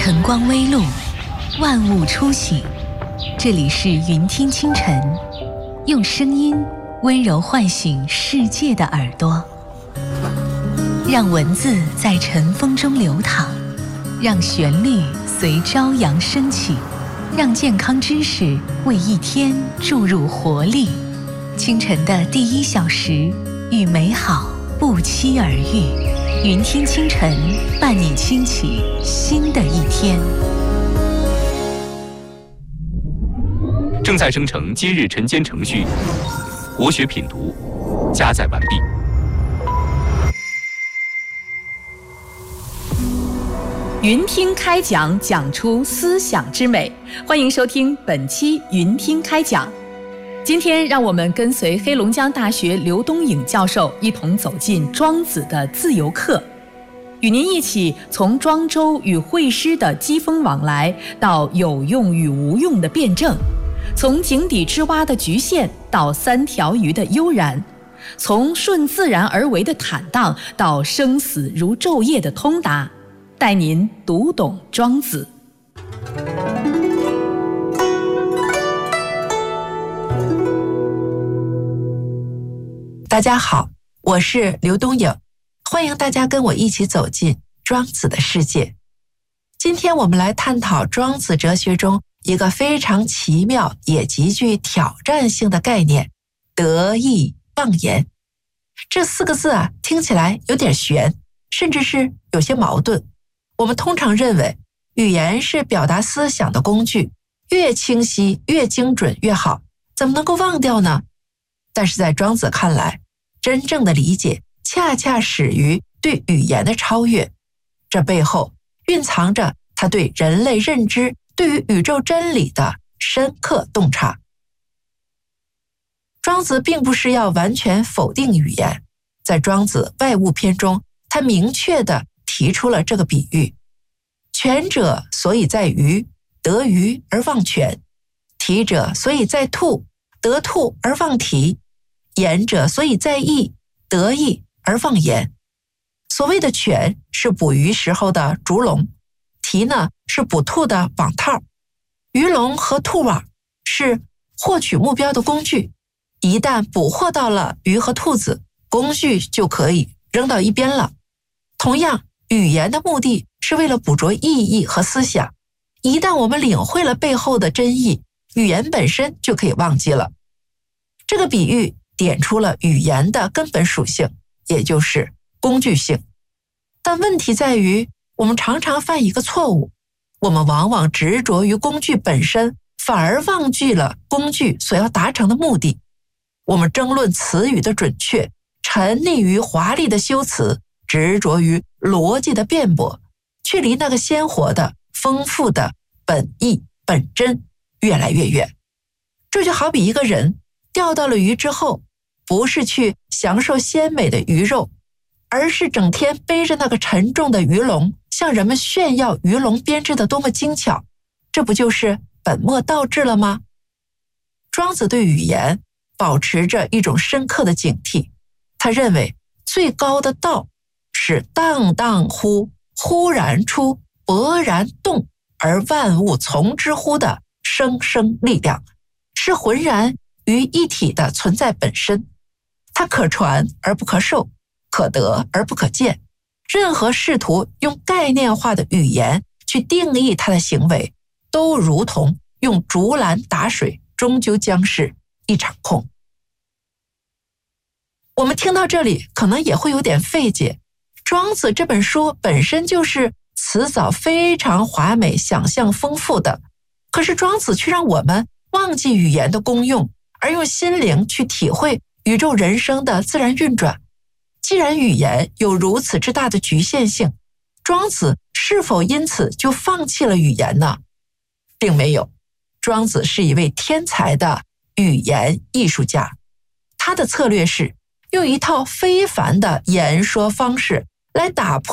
晨光微露，万物初醒。这里是云听清晨，用声音温柔唤醒世界的耳朵，让文字在晨风中流淌，让旋律随朝阳升起，让健康知识为一天注入活力。清晨的第1小时，与美好不期而遇。云听清晨，伴你轻启新的一天。 正在生成今日晨间程序，国学品读加载完毕。 云听开讲，讲出思想之美。欢迎收听本期云听开讲。今天让我们跟随黑龙江大学刘东颖教授一同走进庄子的自由课，与您一起从庄周与惠施的机锋往来，到有用与无用的辩证，从井底之蛙的局限到3条鱼的悠然，从顺自然而为的坦荡到生死如昼夜的通达，带您读懂庄子。 大家好，我是刘东颖，欢迎大家跟我一起走进庄子的世界。今天我们来探讨庄子哲学中一个非常奇妙也极具挑战性的概念——得意忘言。这4个字听起来有点悬，甚至是有些矛盾。我们通常认为语言是表达思想的工具，越清晰越精准越好，怎么能够忘掉呢？但是在庄子看来，真正的理解恰恰始于对语言的超越，这背后蕴藏着他对人类认知、对于宇宙真理的深刻洞察。庄子并不是要完全否定语言，在庄子外物篇中，他明确地提出了这个比喻：权者所以在鱼，得鱼而忘权；体者所以在兔，得兔而忘体；言者所以在意，得意而忘言。所谓的权是捕鱼时候的竹笼，题呢是捕兔的网套，鱼笼和兔网是获取目标的工具，一旦捕获到了鱼和兔子，工具就可以扔到一边了。同样，语言的目的是为了捕捉意义和思想，一旦我们领会了背后的真意，语言本身就可以忘记了。这个比喻点出了语言的根本属性，也就是工具性。但问题在于，我们常常犯一个错误，我们往往执着于工具本身，反而忘记了工具所要达成的目的。我们争论词语的准确，沉溺于华丽的修辞，执着于逻辑的辩驳，却离那个鲜活的、丰富的本意本真越来越远。这就好比一个人钓到了鱼之后，不是去享受鲜美的鱼肉，而是整天背着那个沉重的鱼笼，向人们炫耀鱼笼编织的多么精巧，这不就是本末倒置了吗？庄子对语言保持着一种深刻的警惕，他认为最高的道是荡荡乎，忽然出，勃然动，而万物从之乎的生生力量，是浑然于一体的存在本身。它可传而不可受，可得而不可见。任何试图用概念化的语言去定义它的行为，都如同用竹篮打水，终究将是一场空。我们听到这里可能也会有点费解，庄子这本书本身就是辞藻非常华美、想象丰富的，可是庄子却让我们忘记语言的功用，而用心灵去体会宇宙人生的自然运转。既然语言有如此之大的局限性，庄子是否因此就放弃了语言呢？并没有。庄子是一位天才的语言艺术家，他的策略是用一套非凡的言说方式来打破